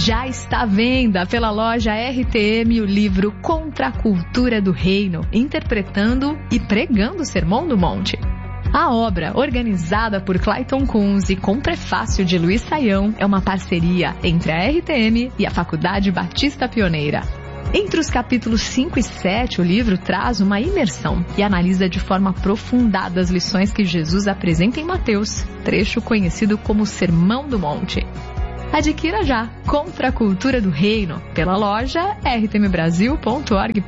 Já está à venda pela loja RTM o livro Contra a Cultura do Reino, interpretando e pregando o Sermão do Monte. A obra, organizada por Clayton Kunz e com prefácio de Luiz Saião, é uma parceria entre a RTM e a Faculdade Batista Pioneira. Entre os capítulos 5 e 7, o livro traz uma imersão e analisa de forma aprofundada as lições que Jesus apresenta em Mateus, trecho conhecido como Sermão do Monte. Adquira já Contra a Cultura do Reino pela loja rtmbrasil.org.br.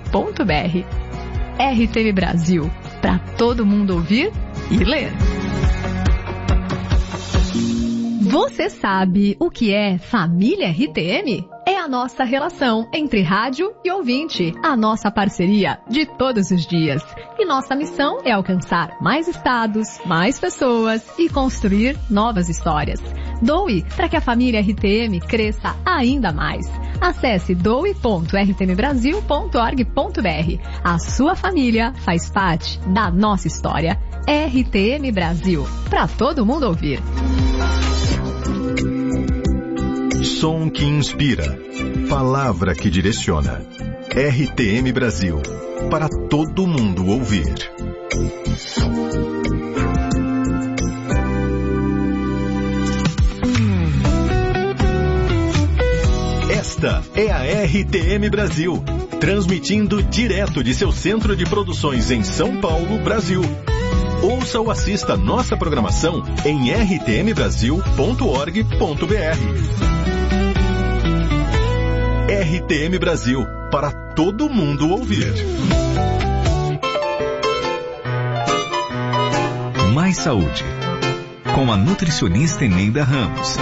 RTM Brasil, para todo mundo ouvir e ler. Você sabe o que é família RTM? É a nossa relação entre rádio e ouvinte, a nossa parceria de todos os dias. E nossa missão é alcançar mais estados, mais pessoas e construir novas histórias. Doe para que a família RTM cresça ainda mais. Acesse doe.rtmbrasil.org.br. A sua família faz parte da nossa história. RTM Brasil, para todo mundo ouvir. Som que inspira, palavra que direciona. RTM Brasil, para todo mundo ouvir. Esta é a RTM Brasil, transmitindo direto de seu centro de produções em São Paulo, Brasil. Ouça ou assista nossa programação em rtmbrasil.org.br. RTM Brasil, para todo mundo ouvir. Mais Saúde, com a nutricionista Eneida Ramos.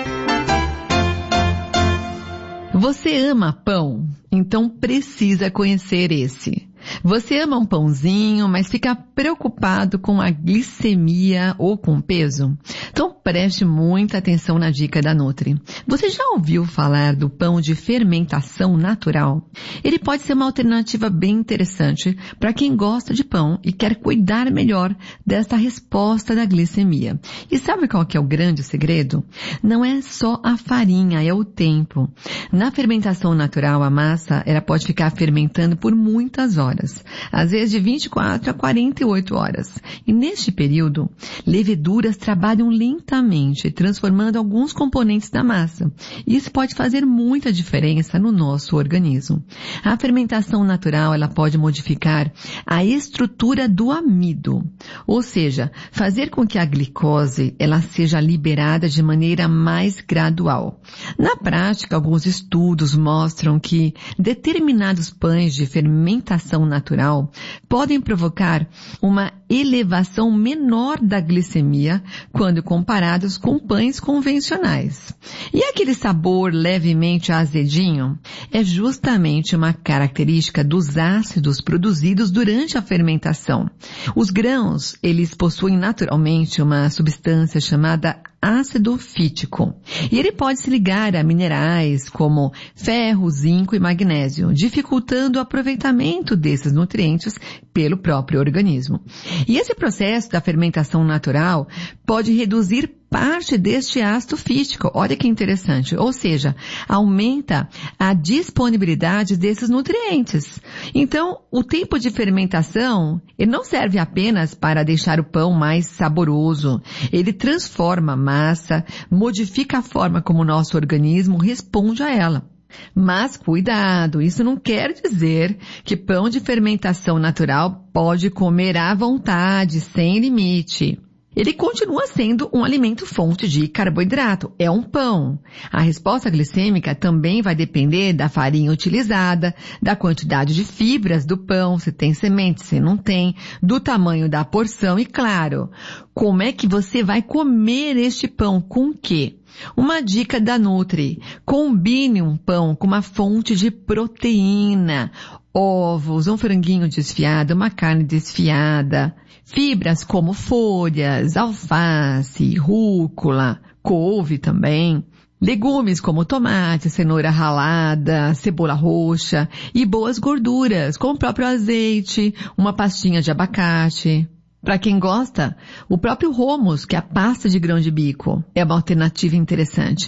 Você ama pão? Então precisa conhecer esse. Você ama um pãozinho, mas fica preocupado com a glicemia ou com o peso? Então preste muita atenção na dica da Nutri. Você já ouviu falar do pão de fermentação natural? Ele pode ser uma alternativa bem interessante para quem gosta de pão e quer cuidar melhor desta resposta da glicemia. E sabe qual que é o grande segredo? Não é só a farinha, é o tempo. Na fermentação natural, a massa ela pode ficar fermentando por muitas horas. Às vezes de 24 a 48 horas. E neste período, leveduras trabalham lentamente, transformando alguns componentes da massa. Isso pode fazer muita diferença no nosso organismo. A fermentação natural, ela pode modificar a estrutura do amido, ou seja, fazer com que a glicose ela seja liberada de maneira mais gradual. Na prática, alguns estudos mostram que determinados pães de fermentação natural podem provocar uma elevação menor da glicemia quando comparados com pães convencionais. E aquele sabor levemente azedinho é justamente uma característica dos ácidos produzidos durante a fermentação. Os grãos, eles possuem naturalmente uma substância chamada ácido fítico. E ele pode se ligar a minerais como ferro, zinco e magnésio, dificultando o aproveitamento desses nutrientes pelo próprio organismo. E esse processo da fermentação natural pode reduzir parte deste ácido fítico. Olha que interessante. Ou seja, aumenta a disponibilidade desses nutrientes. Então, o tempo de fermentação, ele não serve apenas para deixar o pão mais saboroso. Ele transforma a massa, modifica a forma como o nosso organismo responde a ela. Mas cuidado, isso não quer dizer que pão de fermentação natural pode comer à vontade, sem limite. Ele continua sendo um alimento fonte de carboidrato, é um pão. A resposta glicêmica também vai depender da farinha utilizada, da quantidade de fibras do pão, se tem semente, se não tem, do tamanho da porção e, claro, como é que você vai comer este pão, com o quê? Uma dica da Nutri: combine um pão com uma fonte de proteína, ovos, um franguinho desfiado, uma carne desfiada, fibras como folhas, alface, rúcula, couve também, legumes como tomate, cenoura ralada, cebola roxa e boas gorduras, como o próprio azeite, uma pastinha de abacate. Para quem gosta, o próprio hummus, que é a pasta de grão de bico, é uma alternativa interessante.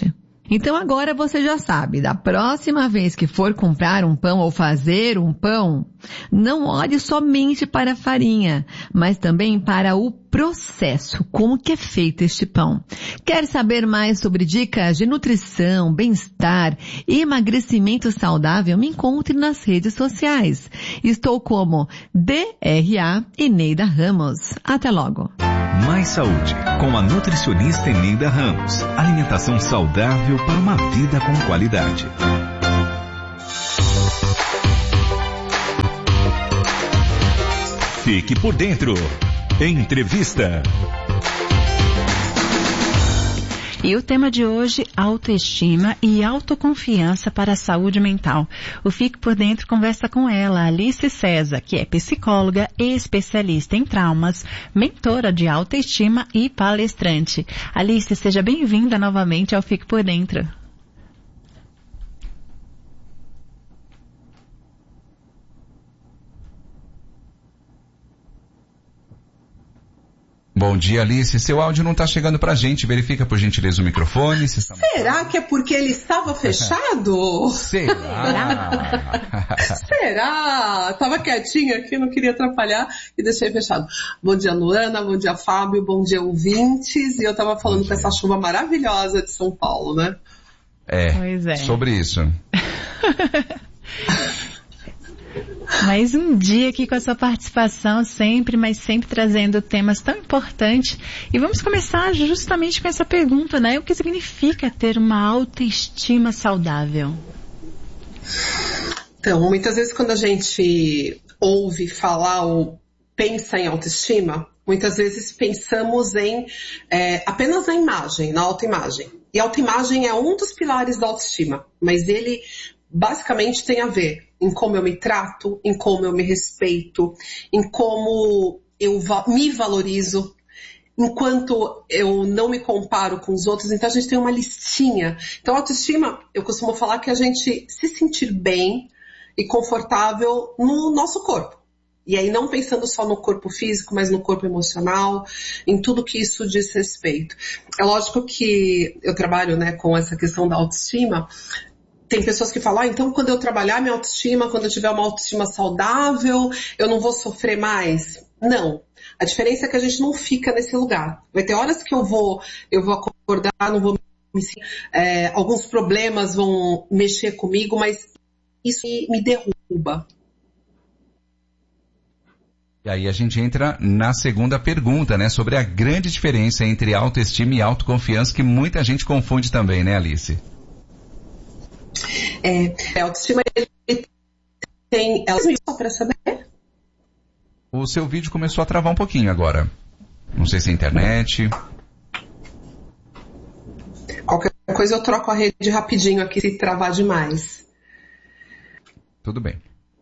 Então agora você já sabe, da próxima vez que for comprar um pão ou fazer um pão, não olhe somente para a farinha, mas também para o processo, como que é feito este pão. Quer saber mais sobre dicas de nutrição, bem-estar e emagrecimento saudável? Me encontre nas redes sociais. Estou como DRA Eneida Ramos. Até logo. Mais Saúde, com a nutricionista Eneida Ramos. Alimentação saudável para uma vida com qualidade. Fique por dentro. Entrevista. E o tema de hoje, autoestima e autoconfiança para a saúde mental. O Fique por Dentro conversa com ela, Alice César, que é psicóloga e especialista em traumas, mentora de autoestima e palestrante. Alice, seja bem-vinda novamente ao Fique por Dentro. Bom dia, Alice. Seu áudio não está chegando pra gente. Verifica, por gentileza, o microfone. Será que é porque ele estava fechado? Será? Será? Tava quietinho aqui, não queria atrapalhar e deixei fechado. Bom dia, Luana. Bom dia, Fábio. Bom dia, ouvintes. E eu tava falando com essa chuva maravilhosa de São Paulo, né? Pois é. Sobre isso. Mais um dia aqui com a sua participação sempre, mas sempre trazendo temas tão importantes. E vamos começar justamente com essa pergunta, né? O que significa ter uma autoestima saudável? Então, muitas vezes quando a gente ouve falar ou pensa em autoestima, muitas vezes pensamos em apenas na imagem, na autoimagem. E a autoimagem é um dos pilares da autoestima, mas ele basicamente tem a ver em como eu me trato, em como eu me respeito, em como eu me valorizo, enquanto eu não me comparo com os outros. Então a gente tem uma listinha. Então a autoestima, eu costumo falar que a gente se sentir bem e confortável no nosso corpo. E aí não pensando só no corpo físico, mas no corpo emocional, em tudo que isso diz respeito. É lógico que eu trabalho, né, com essa questão da autoestima. Tem pessoas que falam, então quando eu trabalhar minha autoestima, quando eu tiver uma autoestima saudável, eu não vou sofrer mais. Não. A diferença é que a gente não fica nesse lugar. Vai ter horas que eu vou acordar, não vou me sentir, alguns problemas vão mexer comigo, mas isso me derruba. E aí a gente entra na segunda pergunta, né? Sobre a grande diferença entre autoestima e autoconfiança, que muita gente confunde também, né, Alice? A autoestima ele tem... Só para saber? O seu vídeo começou a travar um pouquinho agora. Não sei se é internet. Qualquer coisa eu troco a rede rapidinho aqui se travar demais. Tudo bem.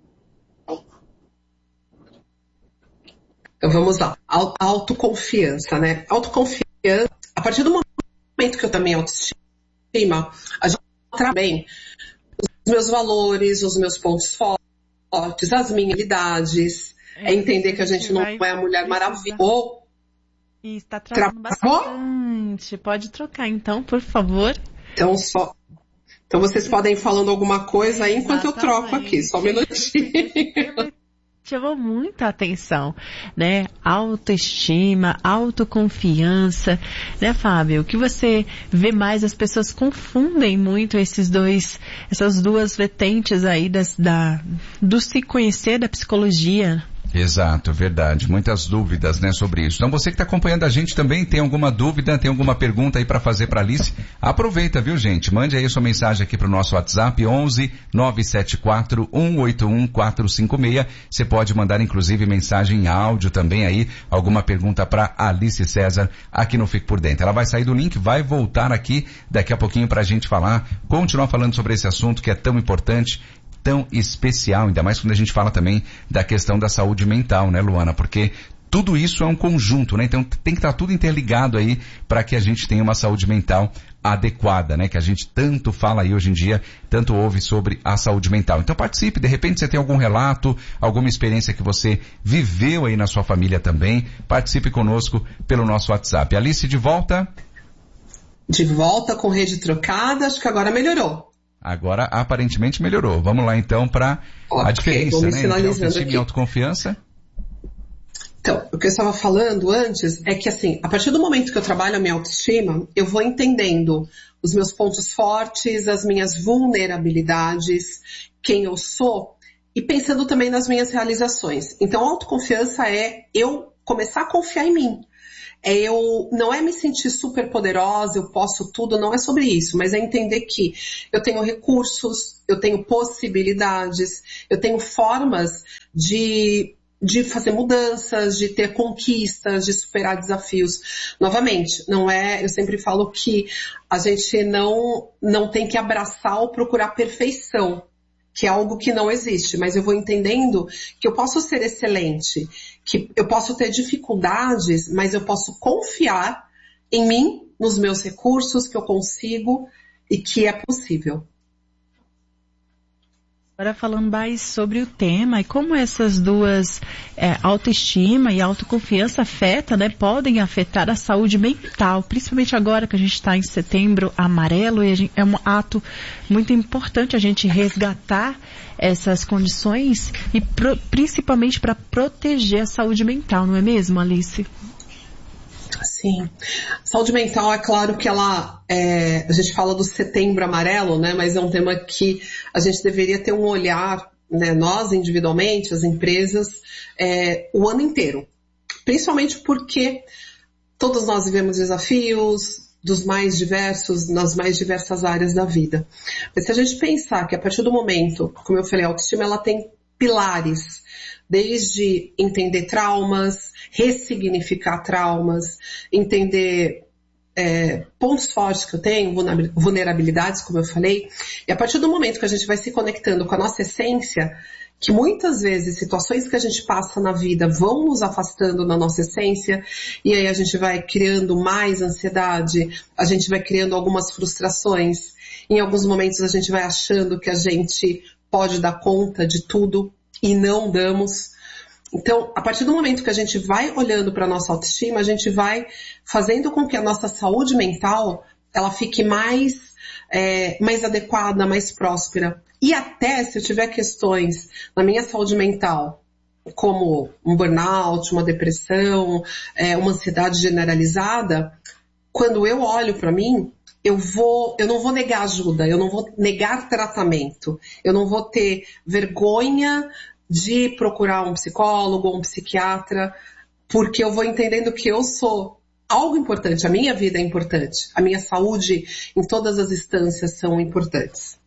Então vamos lá. Autoconfiança, né? Autoconfiança, a partir do momento que eu também autoestima, a gente trabalha bem os meus valores, os meus pontos fortes, as minhas habilidades. É entender que a gente não é a Mulher Maravilha. E está travando bastante. Pode trocar então, por favor. Então vocês podem ir falando alguma coisa aí enquanto eu troco aqui. Só um minutinho. Chamou muita atenção, né? Autoestima, autoconfiança, né, Fábio? O que você vê mais, as pessoas confundem muito essas duas vertentes aí do se conhecer da psicologia. Exato, verdade. Muitas dúvidas, né, sobre isso. Então você que está acompanhando a gente também, tem alguma dúvida, tem alguma pergunta aí para fazer para Alice? Aproveita, viu, gente? Mande aí a sua mensagem aqui para o nosso WhatsApp, 11 974 181 456. Você pode mandar, inclusive, mensagem em áudio também aí, alguma pergunta para Alice César aqui no Fique por Dentro. Ela vai sair do link, vai voltar aqui daqui a pouquinho para a gente continuar falando sobre esse assunto que é tão importante, tão especial, ainda mais quando a gente fala também da questão da saúde mental, né, Luana? Porque tudo isso é um conjunto, né? Então tem que estar tudo interligado aí para que a gente tenha uma saúde mental adequada, né? Que a gente tanto fala aí hoje em dia, tanto ouve sobre a saúde mental. Então participe, de repente você tem algum relato, alguma experiência que você viveu aí na sua família também, participe conosco pelo nosso WhatsApp. Alice, de volta? De volta com rede trocada, acho que agora melhorou. Agora aparentemente melhorou. Vamos lá então para a diferença, né, entre autoestima e autoconfiança. Então, o que eu estava falando antes é que, assim, a partir do momento que eu trabalho a minha autoestima, eu vou entendendo os meus pontos fortes, as minhas vulnerabilidades, quem eu sou, e pensando também nas minhas realizações. Então, a autoconfiança é eu começar a confiar em mim. Não é me sentir super poderosa, eu posso tudo, não é sobre isso, mas é entender que eu tenho recursos, eu tenho possibilidades, eu tenho formas de fazer mudanças, de ter conquistas, de superar desafios. Novamente, eu sempre falo que a gente não tem que abraçar ou procurar perfeição, que é algo que não existe, mas eu vou entendendo que eu posso ser excelente, que eu posso ter dificuldades, mas eu posso confiar em mim, nos meus recursos, que eu consigo e que é possível. Agora falando mais sobre o tema e como essas duas, autoestima e autoconfiança podem afetar a saúde mental, principalmente agora que a gente está em Setembro Amarelo e é um ato muito importante a gente resgatar essas condições e principalmente para proteger a saúde mental, não é mesmo, Alice? Sim. Saúde mental, é claro que a gente fala do Setembro Amarelo, né? Mas é um tema que a gente deveria ter um olhar, né? Nós individualmente, as empresas, o ano inteiro. Principalmente porque todos nós vivemos desafios dos mais diversos, nas mais diversas áreas da vida. Mas se a gente pensar que a partir do momento, como eu falei, a autoestima ela tem pilares, desde entender traumas, ressignificar traumas, entender pontos fortes que eu tenho, vulnerabilidades, como eu falei, e a partir do momento que a gente vai se conectando com a nossa essência, que muitas vezes situações que a gente passa na vida vão nos afastando da nossa essência, e aí a gente vai criando mais ansiedade, a gente vai criando algumas frustrações, em alguns momentos a gente vai achando que a gente pode dar conta de tudo, e não damos. Então, a partir do momento que a gente vai olhando para a nossa autoestima, a gente vai fazendo com que a nossa saúde mental ela fique mais adequada, mais próspera. E até se eu tiver questões na minha saúde mental, como um burnout, uma depressão, uma ansiedade generalizada, quando eu olho para mim, eu não vou negar ajuda, eu não vou negar tratamento, eu não vou ter vergonha de procurar um psicólogo ou um psiquiatra, porque eu vou entendendo que eu sou algo importante, a minha vida é importante, a minha saúde em todas as instâncias são importantes.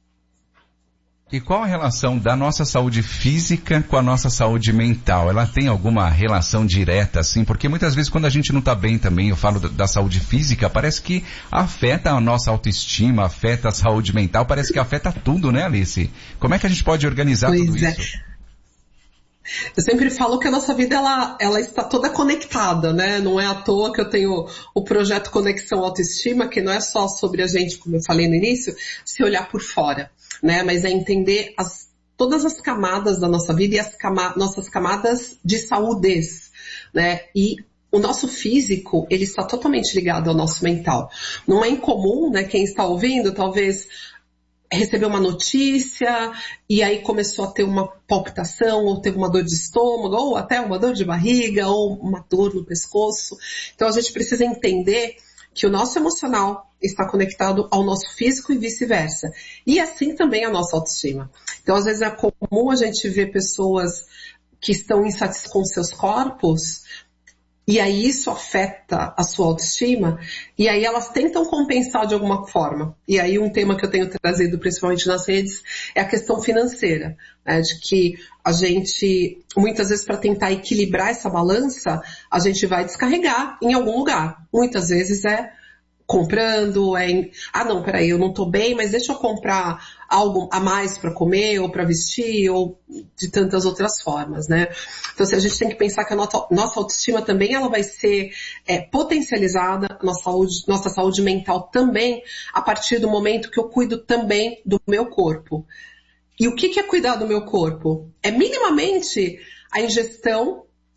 E qual a relação da nossa saúde física com a nossa saúde mental? Ela tem alguma relação direta, assim? Porque muitas vezes quando a gente não está bem também, eu falo da saúde física, parece que afeta a nossa autoestima, afeta a saúde mental, parece que afeta tudo, né, Alice? Como é que a gente pode organizar tudo isso? Eu sempre falo que a nossa vida ela está toda conectada, né? Não é à toa que eu tenho o projeto Conexão Autoestima, que não é só sobre a gente, como eu falei no início, se olhar por fora, né? Mas é entender todas as camadas da nossa vida e as nossas camadas de saúdes, né? E o nosso físico, ele está totalmente ligado ao nosso mental. Não é incomum, né? Quem está ouvindo, talvez recebeu uma notícia e aí começou a ter uma palpitação, ou teve uma dor de estômago, ou até uma dor de barriga, ou uma dor no pescoço. Então a gente precisa entender que o nosso emocional está conectado ao nosso físico e vice-versa. E assim também a nossa autoestima. Então às vezes é comum a gente ver pessoas que estão insatisfeitas com seus corpos, e aí isso afeta a sua autoestima, e aí elas tentam compensar de alguma forma. E aí um tema que eu tenho trazido principalmente nas redes é a questão financeira, né? De que a gente, muitas vezes para tentar equilibrar essa balança, a gente vai descarregar em algum lugar. Muitas vezes comprando, não, peraí, eu não tô bem, mas deixa eu comprar algo a mais para comer, ou para vestir, ou de tantas outras formas, né? Então, a gente tem que pensar que a nossa autoestima também ela vai ser potencializada, nossa saúde mental também, a partir do momento que eu cuido também do meu corpo. E o que é cuidar do meu corpo? É minimamente a ingestão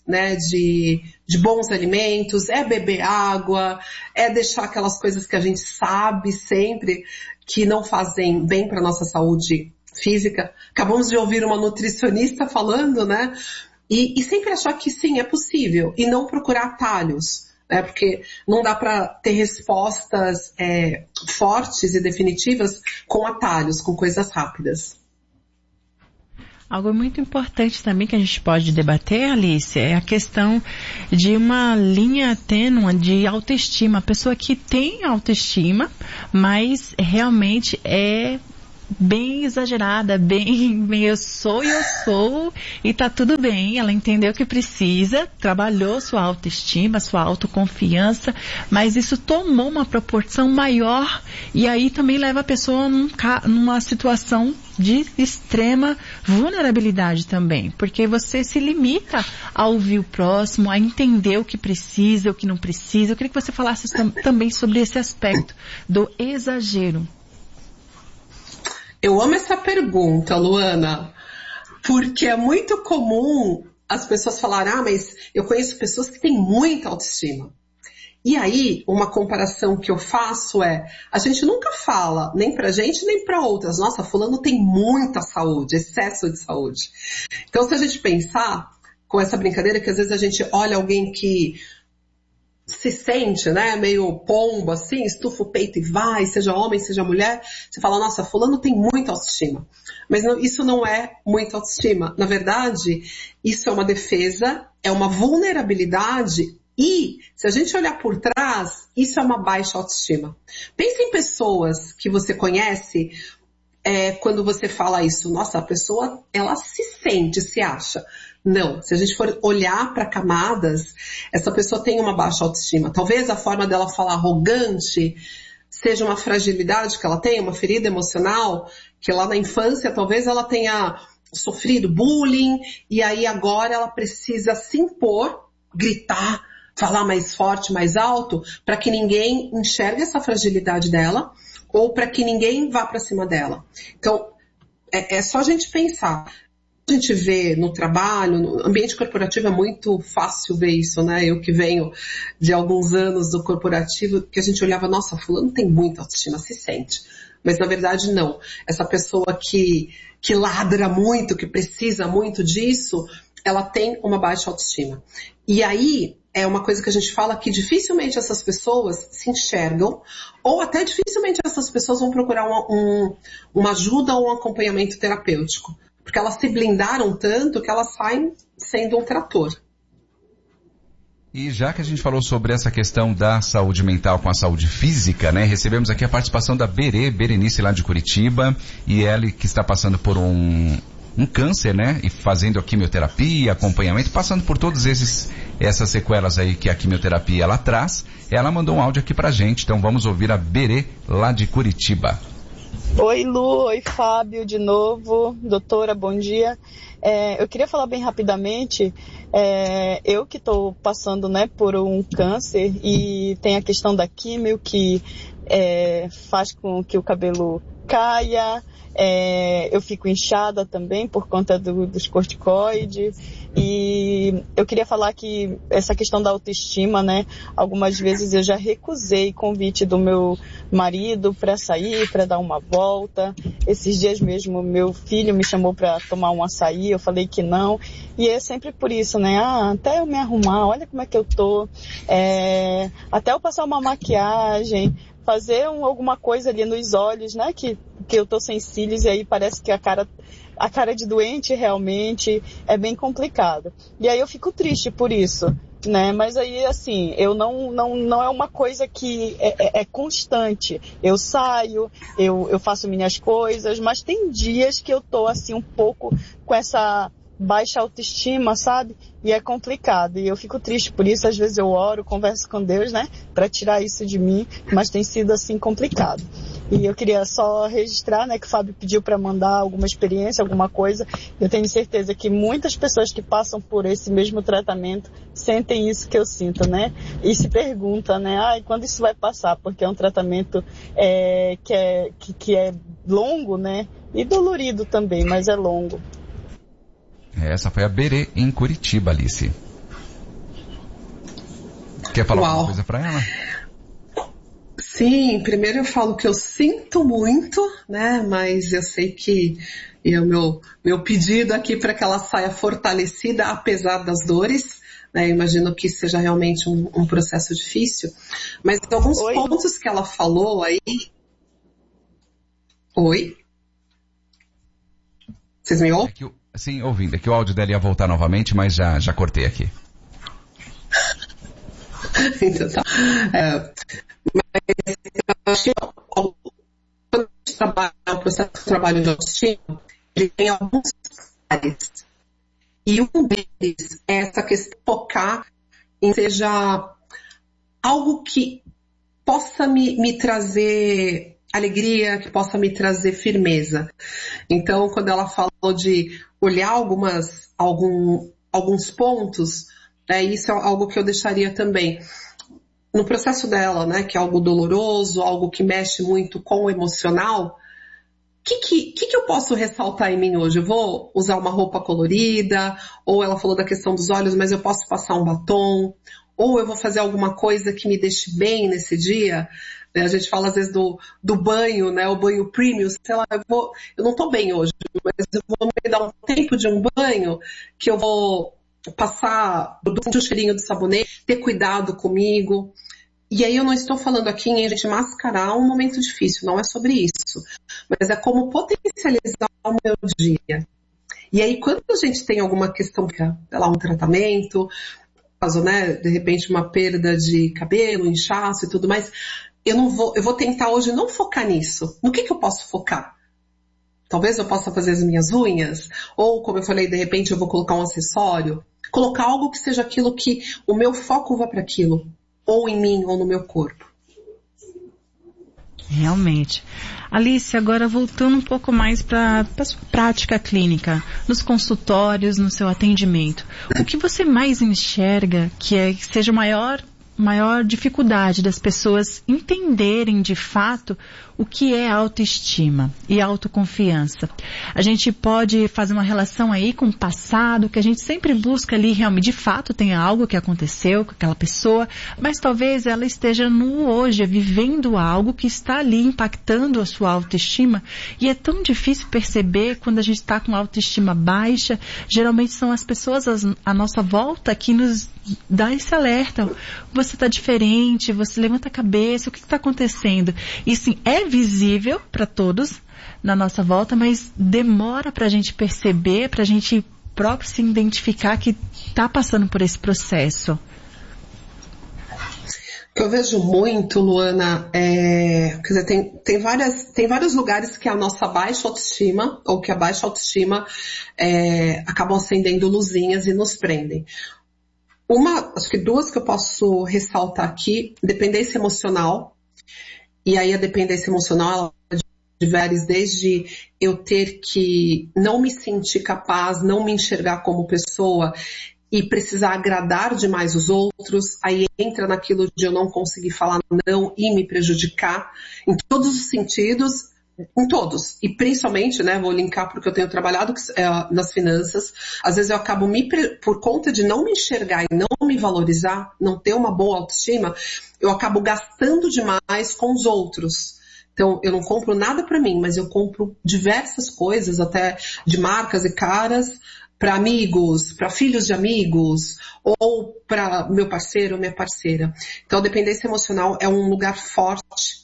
né, de bons alimentos, é beber água, é deixar aquelas coisas que a gente sabe sempre que não fazem bem para nossa saúde física. Acabamos de ouvir uma nutricionista falando, né, e sempre achar que sim, é possível, e não procurar atalhos, né, porque não dá para ter respostas fortes e definitivas com atalhos, com coisas rápidas. Algo muito importante também que a gente pode debater, Alice, é a questão de uma linha tênue de autoestima. A pessoa que tem autoestima, mas realmente é bem exagerada, bem eu sou, e tá tudo bem, ela entendeu que precisa, trabalhou sua autoestima, sua autoconfiança, mas isso tomou uma proporção maior e aí também leva a pessoa numa situação de extrema vulnerabilidade também, porque você se limita a ouvir o próximo, a entender o que precisa, o que não precisa. Eu queria que você falasse também sobre esse aspecto do exagero. Eu amo essa pergunta, Luana, porque é muito comum as pessoas falarem, mas eu conheço pessoas que têm muita autoestima. E aí, uma comparação que eu faço a gente nunca fala, nem pra gente, nem pra outras, nossa, fulano tem muita saúde, excesso de saúde. Então, se a gente pensar com essa brincadeira, que às vezes a gente olha alguém que se sente, né, meio pombo, assim, estufa o peito e vai, seja homem, seja mulher, você fala, nossa, fulano tem muita autoestima. Mas não, isso não é muita autoestima. Na verdade, isso é uma defesa, é uma vulnerabilidade e, se a gente olhar por trás, isso é uma baixa autoestima. Pense em pessoas que você conhece, quando você fala isso, nossa, a pessoa, ela se sente, se acha. Não, se a gente for olhar para camadas, essa pessoa tem uma baixa autoestima. Talvez a forma dela falar arrogante seja uma fragilidade que ela tem, uma ferida emocional, que lá na infância talvez ela tenha sofrido bullying, e aí agora ela precisa se impor, gritar, falar mais forte, mais alto, para que ninguém enxergue essa fragilidade dela, ou para que ninguém vá para cima dela. Então, é só a gente pensar. A gente vê no trabalho, no ambiente corporativo é muito fácil ver isso, né? Eu que venho de alguns anos do corporativo, que a gente olhava, nossa, fulano tem muita autoestima, se sente. Mas na verdade não. Essa pessoa que ladra muito, que precisa muito disso, ela tem uma baixa autoestima. E aí é uma coisa que a gente fala que dificilmente essas pessoas se enxergam, ou até dificilmente essas pessoas vão procurar uma ajuda ou um acompanhamento terapêutico. Porque elas se blindaram tanto que elas saem sendo um trator. E já que a gente falou sobre essa questão da saúde mental com a saúde física, né? Recebemos aqui a participação da Berenice lá de Curitiba, e ela que está passando por um câncer, né? E fazendo a quimioterapia, acompanhamento, passando por todas essas sequelas aí que a quimioterapia ela traz. Ela mandou um áudio aqui pra gente, então vamos ouvir a Berê lá de Curitiba. Oi Lu, oi Fábio de novo, doutora, bom dia. Eu queria falar bem rapidamente, eu que estou passando, né, por um câncer e tem a questão da químio que faz com que o cabelo caia, eu fico inchada também por conta dos corticoides, e eu queria falar que essa questão da autoestima, né, algumas vezes eu já recusei convite do meu marido para sair, para dar uma volta. Esses dias mesmo meu filho me chamou para tomar um açaí, eu falei que não, e é sempre por isso, né, até eu me arrumar, olha como é que eu tô, até eu passar uma maquiagem, fazer alguma coisa ali nos olhos, né, que eu tô sem cílios e aí parece que a cara de doente realmente é bem complicada. E aí eu fico triste por isso, né, mas aí assim, eu não é uma coisa que é constante. Eu saio, eu faço minhas coisas, mas tem dias que eu tô assim um pouco com essa baixa autoestima, sabe? E é complicado. E eu fico triste por isso. Às vezes eu oro, converso com Deus, né? Pra tirar isso de mim. Mas tem sido assim complicado. E eu queria só registrar, né? Que o Fábio pediu pra mandar alguma experiência, alguma coisa. Eu tenho certeza que muitas pessoas que passam por esse mesmo tratamento sentem isso que eu sinto, né? E se perguntam, né? Quando isso vai passar? Porque é um tratamento que é longo, né? E dolorido também, mas é longo. Essa foi a Berê em Curitiba, Alice. Quer falar alguma coisa para ela? Sim, primeiro eu falo que eu sinto muito, né? Mas eu sei que é o meu pedido aqui para que ela saia fortalecida, apesar das dores. Né? Imagino que seja realmente um processo difícil. Mas alguns pontos que ela falou aí... Oi? Vocês me ouvem? Sim, ouvindo. É que o áudio dela ia voltar novamente, mas já cortei aqui. Então tá. Mas eu acho que quando a gente trabalha o processo de trabalho de autoestima, ele tem alguns pilares. E um deles é essa questão de focar em seja algo que possa me trazer alegria, que possa me trazer firmeza. Então, quando ela falou de olhar alguns pontos, isso é algo que eu deixaria também. No processo dela, né, que é algo doloroso, algo que mexe muito com o emocional, o que eu posso ressaltar em mim hoje? Eu vou usar uma roupa colorida, ou ela falou da questão dos olhos, mas eu posso passar um batom, ou eu vou fazer alguma coisa que me deixe bem nesse dia. A gente fala às vezes do banho, né, o banho premium, sei lá, eu não tô bem hoje, mas eu vou me dar um tempo de um banho que eu vou passar um cheirinho de sabonete, ter cuidado comigo. E aí eu não estou falando aqui em a gente mascarar um momento difícil, não é sobre isso. Mas é como potencializar o meu dia. E aí quando a gente tem alguma questão, sei lá, um tratamento, caso, né, de repente uma perda de cabelo, inchaço e tudo mais, eu vou tentar hoje não focar nisso. No que eu posso focar? Talvez eu possa fazer as minhas unhas, ou como eu falei, de repente eu vou colocar um acessório, colocar algo que seja aquilo que o meu foco vá para aquilo, ou em mim, ou no meu corpo. Realmente. Alice, agora voltando um pouco mais para a sua prática clínica, nos consultórios, no seu atendimento, o que você mais enxerga que seja maior dificuldade das pessoas entenderem de fato o que é autoestima e autoconfiança? A gente pode fazer uma relação aí com o passado, que a gente sempre busca ali realmente, de fato tem algo que aconteceu com aquela pessoa, mas talvez ela esteja no hoje, vivendo algo que está ali impactando a sua autoestima, e é tão difícil perceber quando a gente está com autoestima baixa. Geralmente são as pessoas à nossa volta que nos dá esse alerta. Você está diferente, você levanta a cabeça, o que está acontecendo? E sim, é visível para todos na nossa volta, mas demora para a gente perceber, para a gente próprio se identificar que está passando por esse processo. O que eu vejo muito, Luana, quer dizer, tem vários lugares que a nossa baixa autoestima, ou que a baixa autoestima acabam acendendo luzinhas e nos prendem. Acho que duas que eu posso ressaltar aqui: dependência emocional. E aí a dependência emocional, ela de vários, desde eu ter que não me sentir capaz, não me enxergar como pessoa e precisar agradar demais os outros, aí entra naquilo de eu não conseguir falar não e me prejudicar em todos os sentidos, em todos. E principalmente, né, vou linkar porque eu tenho trabalhado nas finanças, às vezes eu acabo por conta de não me enxergar e não me valorizar, não ter uma boa autoestima, eu acabo gastando demais com os outros. Então, eu não compro nada para mim, mas eu compro diversas coisas, até de marcas e caras, para amigos, para filhos de amigos, ou para meu parceiro ou minha parceira. Então, a dependência emocional é um lugar forte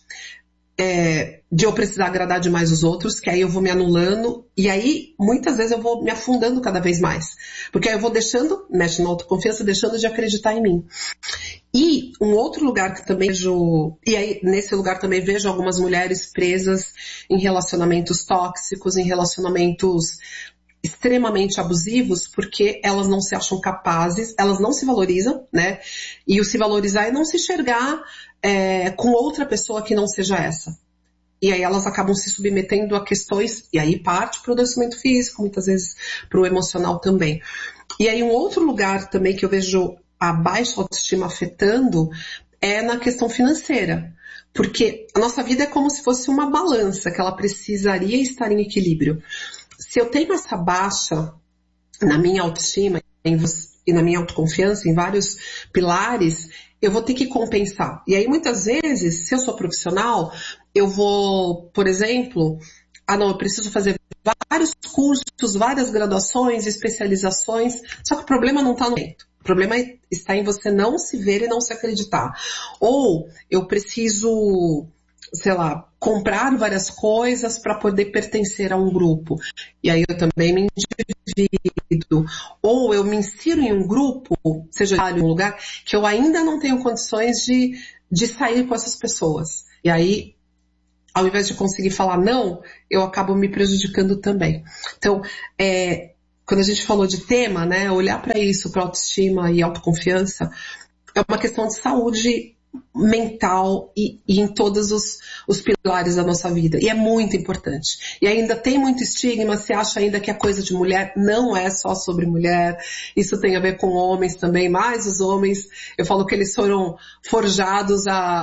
de eu precisar agradar demais os outros, que aí eu vou me anulando, e aí muitas vezes eu vou me afundando cada vez mais. Porque aí eu vou mexe na autoconfiança, deixando de acreditar em mim. E um outro lugar que também vejo, e aí nesse lugar também vejo algumas mulheres presas em relacionamentos tóxicos, em relacionamentos extremamente abusivos, porque elas não se acham capazes, elas não se valorizam, né? E o se valorizar é não se enxergar com outra pessoa que não seja essa. E aí elas acabam se submetendo a questões, e aí parte para o adoecimento físico, muitas vezes para o emocional também. E aí um outro lugar também que eu vejo a baixa autoestima afetando é na questão financeira. Porque a nossa vida é como se fosse uma balança, que ela precisaria estar em equilíbrio. Se eu tenho essa baixa na minha autoestima e na minha autoconfiança, em vários pilares, eu vou ter que compensar. E aí, muitas vezes, se eu sou profissional, eu vou, por exemplo, eu preciso fazer vários cursos, várias graduações, especializações, só que o problema não está no momento. O problema está em você não se ver e não se acreditar. Ou eu preciso, sei lá, comprar várias coisas para poder pertencer a um grupo. E aí eu também me individo. Ou eu me insiro em um grupo, seja em um lugar, que eu ainda não tenho condições de sair com essas pessoas. E aí, ao invés de conseguir falar não, eu acabo me prejudicando também. Então, quando a gente falou de tema, né, olhar para isso, para autoestima e autoconfiança, é uma questão de saúde mental e em todos os pilares da nossa vida. E é muito importante. E ainda tem muito estigma, se acha ainda que é coisa de mulher. Não é só sobre mulher. Isso tem a ver com homens também, mas os homens, eu falo que eles foram forjados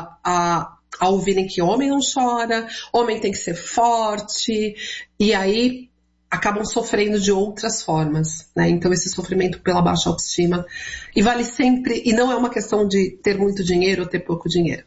a ouvirem que homem não chora, homem tem que ser forte, e aí acabam sofrendo de outras formas, né? Então esse sofrimento pela baixa autoestima, e vale sempre, e não é uma questão de ter muito dinheiro ou ter pouco dinheiro.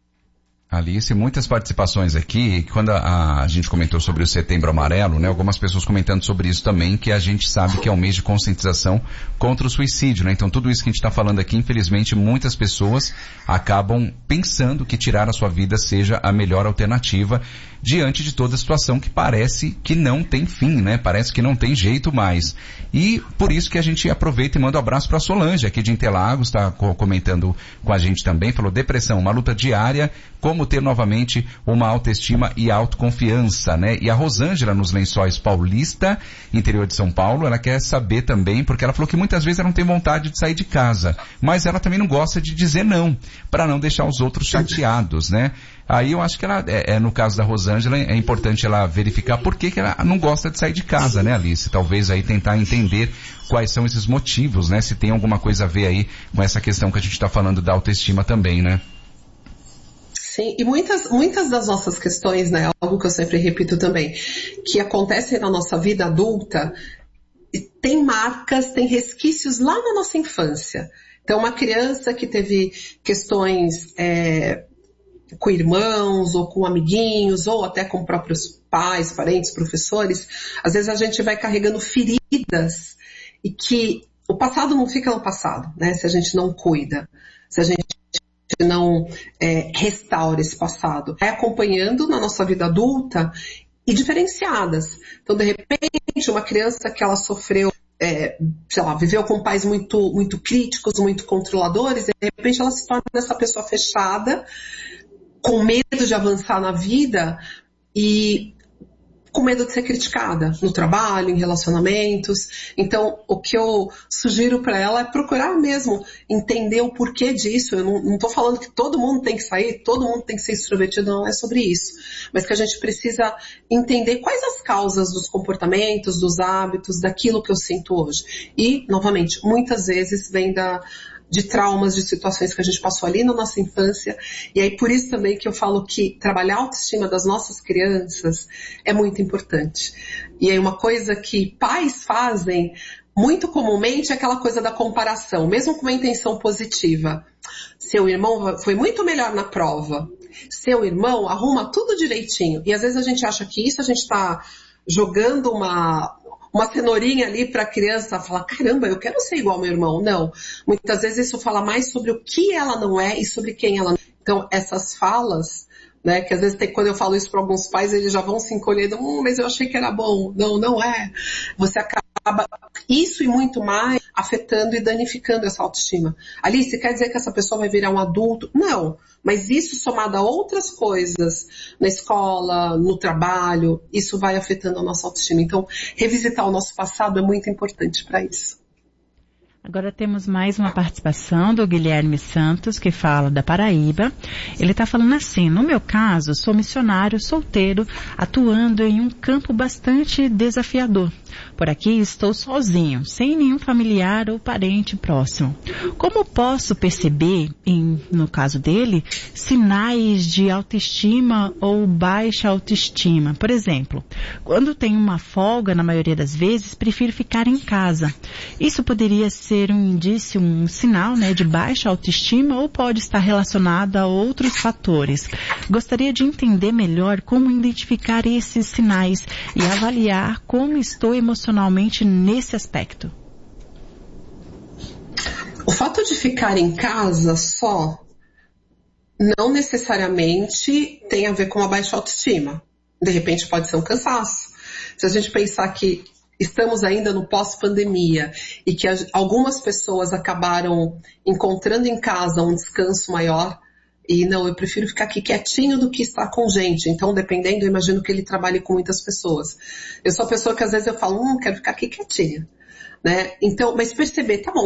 Alice, muitas participações aqui. Quando a gente comentou sobre o Setembro Amarelo, né, algumas pessoas comentando sobre isso também, que a gente sabe que é um mês de conscientização contra o suicídio, né? Então tudo isso que a gente está falando aqui, infelizmente, muitas pessoas acabam pensando que tirar a sua vida seja a melhor alternativa diante de toda a situação que parece que não tem fim, né? Parece que não tem jeito mais. E por isso que a gente aproveita e manda um abraço para Solange, aqui de Interlagos, está comentando com a gente também, falou: depressão, uma luta diária, como ter novamente uma autoestima e autoconfiança, né? E a Rosângela, nos Lençóis Paulista, interior de São Paulo, ela quer saber também, porque ela falou que muitas vezes ela não tem vontade de sair de casa, mas ela também não gosta de dizer não, para não deixar os outros chateados, né? Aí eu acho que ela, no caso da Rosângela, é importante ela verificar por que ela não gosta de sair de casa, né, Alice? Talvez aí tentar entender quais são esses motivos, né? Se tem alguma coisa a ver aí com essa questão que a gente está falando da autoestima também, né? Sim, e muitas das nossas questões, né, algo que eu sempre repito também, que acontecem na nossa vida adulta, tem marcas, tem resquícios lá na nossa infância. Então, uma criança que teve questões com irmãos, ou com amiguinhos, ou até com próprios pais, parentes, professores, às vezes a gente vai carregando feridas, e que o passado não fica no passado, né, se a gente não cuida, se a gente não restaura esse passado. Vai acompanhando na nossa vida adulta e diferenciadas. Então, de repente, uma criança que ela sofreu, sei lá, viveu com pais muito, muito críticos, muito controladores, de repente ela se torna essa pessoa fechada, com medo de avançar na vida e com medo de ser criticada no trabalho, em relacionamentos. Então, o que eu sugiro para ela é procurar mesmo entender o porquê disso. Eu não estou falando que todo mundo tem que sair, todo mundo tem que ser extrovertido, não é sobre isso. Mas que a gente precisa entender quais as causas dos comportamentos, dos hábitos, daquilo que eu sinto hoje. E, novamente, muitas vezes vem de traumas, de situações que a gente passou ali na nossa infância. E aí por isso também que eu falo que trabalhar a autoestima das nossas crianças é muito importante. E aí uma coisa que pais fazem muito comumente é aquela coisa da comparação, mesmo com uma intenção positiva. Seu irmão foi muito melhor na prova. Seu irmão arruma tudo direitinho. E às vezes a gente acha que isso a gente está jogando uma cenourinha ali para a criança falar, caramba, eu quero ser igual ao meu irmão. Não. Muitas vezes isso fala mais sobre o que ela não é e sobre quem ela não é. Então, essas falas, né, que às vezes quando eu falo isso para alguns pais, eles já vão se encolhendo, mas eu achei que era bom. Não, não é. Você acaba isso e muito mais afetando e danificando essa autoestima. Alice, quer dizer que essa pessoa vai virar um adulto? Não. Mas isso somado a outras coisas, na escola, no trabalho, isso vai afetando a nossa autoestima. Então, revisitar o nosso passado é muito importante para isso. Agora temos mais uma participação do Guilherme Santos, que fala da Paraíba. Ele está falando assim: no meu caso, sou missionário solteiro, atuando em um campo bastante desafiador. Por aqui estou sozinho, sem nenhum familiar ou parente próximo. Como posso perceber, no caso dele, sinais de autoestima ou baixa autoestima? Por exemplo, quando tenho uma folga, na maioria das vezes, prefiro ficar em casa. Isso poderia ser ser um indício, um sinal, né, de baixa autoestima ou pode estar relacionado a outros fatores? Gostaria de entender melhor como identificar esses sinais e avaliar como estou emocionalmente nesse aspecto. O fato de ficar em casa só não necessariamente tem a ver com uma baixa autoestima. De repente pode ser um cansaço. Se a gente pensar que estamos ainda no pós-pandemia e que algumas pessoas acabaram encontrando em casa um descanso maior, e não, eu prefiro ficar aqui quietinho do que estar com gente. Então, dependendo, eu imagino que ele trabalhe com muitas pessoas. Eu sou a pessoa que às vezes eu falo, quero ficar aqui quietinha, né? Então, mas perceber, tá bom,